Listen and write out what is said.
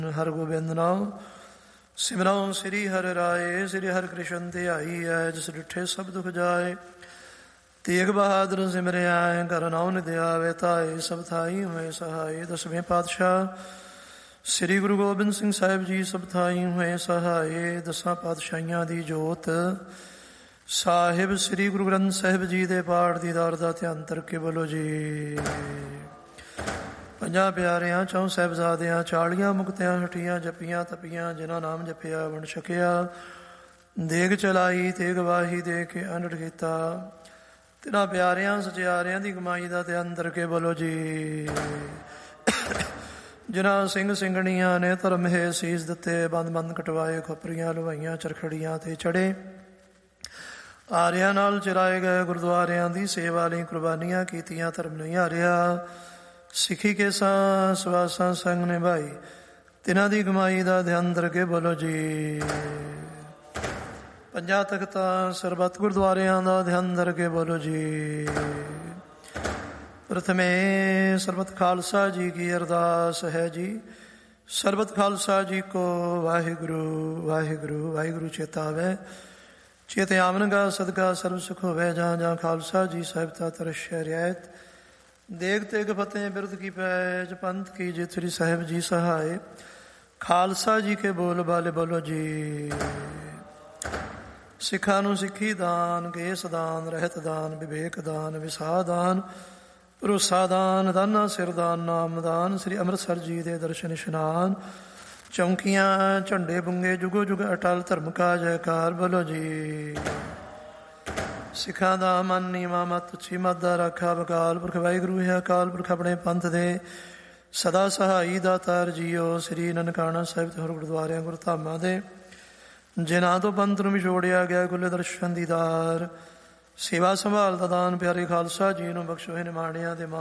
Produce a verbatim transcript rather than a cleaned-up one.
ਹਰਗੋਬਿੰਦ ਨਾਮ ਸਿਮਰਉ ਸ੍ਰੀ ਹਰਿ ਰਾਏ। ਸ੍ਰੀ ਹਰਿ ਕ੍ਰਿਸ਼ਨ ਧਿਆਈ ਹੈ, ਜਿਸ ਡਿਠੇ ਸਭ ਦੁਖ ਜਾਏ। ਤੇਗ ਬਹਾਦਰ ਸਿਮਰਿਆ, ਘਰ ਨਾਉ ਨਿਧ ਆਵੇ ਧਾਏ। ਸਭ ਥਾਈ ਹੋਏ ਸਹਾਏ। ਦਸਵੇਂ ਪਾਤਸ਼ਾਹ ਸ੍ਰੀ ਗੁਰੂ ਗੋਬਿੰਦ ਸਿੰਘ ਸਾਹਿਬ ਜੀ ਸਭ ਥਾਈ ਹੋਏ ਸਹਾਏ। ਦਸਾਂ ਪਾਤਸ਼ਾਹੀਆਂ ਦੀ ਜੋਤ ਸਾਹਿਬ ਸ੍ਰੀ ਗੁਰੂ ਗ੍ਰੰਥ ਸਾਹਿਬ ਜੀ ਦੇ ਪਾਠ ਦੀ ਦਾਰ ਦਾ ਧਿਆਨ ਕਰਕੇ ਬੋਲੋ ਜੀ। ਪੰਜਾਂ ਪਿਆਰਿਆਂ ਚੌਂ ਸਾਹਿਬਜ਼ਾਦਿਆਂ ਚਾਲੀਆਂ ਮੁਕਤਿਆਂ ਹਟੀਆਂ ਜਪੀਆਂ ਤਪੀਆਂ, ਜਿਨ੍ਹਾਂ ਨਾਮ ਜਪਿਆ ਵੰਡ ਛਕਿਆ। ਦੇਗ ਚਲਾਈ ਤੇ ਗਵਾਹੀ ਦੇ ਕੇ ਅਨੜ ਕੀਤਾ, ਤਿਨਾਂ ਪਿਆਰਿਆਂ ਸਚਿਆਰਿਆਂ ਦੀ ਕਮਾਈ ਦਾ ਧਿਆਨ ਕਰਕੇ ਬੋਲੋ ਜੀ। ਜਿਨ੍ਹਾਂ ਸਿੰਘ ਸਿੰਘਣੀਆਂ ਨੇ ਧਰਮ ਹੈ ਸੀਸ ਦਿੱਤੇ, ਬੰਦ ਬੰਦ ਕਟਵਾਏ, ਖੋਪਰੀਆਂ ਲਵਾਈਆਂ, ਚਰਖੜੀਆਂ ਤੇ ਚੜੇ, ਆਰਿਆਂ ਨਾਲ ਚਰਾਏ ਗਏ ਗੁਰਦੁਆਰਿਆਂ ਦੀ ਸੇਵਾ ਲਈ ਕੁਰਬਾਨੀਆਂ ਕੀਤੀਆਂ, ਧਰਮ ਨਹੀਂ ਹਾਰਿਆ। ਸਿੱਖੀ ਕੇ ਸਾਂ ਸਵਾਸਾਂ ਸੰਗ ਨਿਭਾਈ, ਤਿਨਾਂ ਦੀ ਕਮਾਈ ਦਾ ਧਿਆਨ ਕਰਕੇ ਬੋਲੋ ਜੀ। ਪੰਜਾਂ ਤਖਤਾਂ ਸਰਬੱਤ ਗੁਰਦੁਆਰਿਆਂ ਦਾ ਧਿਆਨ ਕਰਕੇ ਬੋਲੋ ਜੀ। ਪ੍ਰਥਮੇ ਸਰਬਤ ਖਾਲਸਾ ਜੀ ਕੀ ਅਰਦਾਸ ਹੈ ਜੀ। ਸਰਬਤ ਖਾਲਸਾ ਜੀ ਕੋ ਵਾਹਿਗੁਰੂ ਵਾਹਿਗੁਰੂ ਵਾਹਿਗੁਰੂ ਚੇਤਾ ਆਵੇ। ਚੇਤੇ ਆਵਨਗਾ ਸਦਕਾ ਸਰਬ ਸੁਖ ਹੋਵੇ। ਜਾਂ ਜਾਂ ਖਾਲਸਾ ਜੀ ਸਾਹਿਬ ਤਾ ਤਰਸ਼ੈ ਰਿਆਇਤ। ਦੇਗ ਤੇਗ ਫਤਿਹ ਬਿਰਧ ਕੀ ਪੈਜ, ਪੰਥ ਕੀ ਜਿਤ ਸ੍ਰੀ ਸਾਹਿਬ ਜੀ ਸਹਾਏ। ਖਾਲਸਾ ਜੀ ਕੇ ਬੋਲ ਬਾਲੇ ਬੋਲੋ ਜੀ। ਸਿੱਖਾਂ ਨੂੰ ਸਿੱਖੀ ਦਾਨ, ਕੇਸ ਦਾਨ, ਰਹਿਤ ਦਾਨ, ਵਿਵੇਕ ਦਾਨ, ਵਿਸਾਹ ਦਾਨ, ਭਰੋਸਾ ਦਾਨ, ਦਾਨਾ ਸਿਰ ਦਾਨ, ਨਾਮ ਦਾਨ, ਸ੍ਰੀ ਅੰਮ੍ਰਿਤਸਰ ਜੀ ਦੇ ਦਰਸ਼ਨ ਇਸ਼ਨਾਨ, ਚੌਂਕੀਆਂ ਝੰਡੇ ਬੁੰਗੇ, ਜੁਗੋ ਜੁਗ ਅਟਲ ਧਰਮ ਕਾ ਜੈਕਾਰ ਬੋਲੋ ਜੀ। ਸਿੱਖਾਂ ਦਾ ਮਨ ਨੀਵਾਂ ਮਤ ਉੱਚੀ ਮਤ ਦਾ ਰਾਖਾ ਬਕਾਲ ਪੁਰਖ ਵਾਹਿਗੁਰੂ ਹੈ। ਅਕਾਲ ਪੁਰਖ ਆਪਣੇ ਪੰਥ ਦੇ ਸਦਾ ਸਹਾਈ ਦਾਤਾਰ ਜੀਓ। ਸ੍ਰੀ ਨਨਕਾਣਾ ਸਾਹਿਬ ਤੇ ਹੋਰ ਗੁਰਦੁਆਰਿਆਂ ਗੁਰਧਾਮਾਂ ਦੇ ਜਿਨ੍ਹਾਂ ਤੋਂ ਪੰਥ ਨੂੰ ਵਿਛੋੜਿਆ ਗਿਆ, ਗੁਲੇ ਦਰਸ਼ਨ ਦੀਦਾਰ, ਸੇਵਾ ਸੰਭਾਲ ਦਾ ਦਾਨ ਪਿਆਰੇ ਖਾਲਸਾ ਜੀ ਨੂੰ ਬਖਸ਼ੋ। ਨਿਮਾਣਿਆਂ ਦੇ ਮਾਂ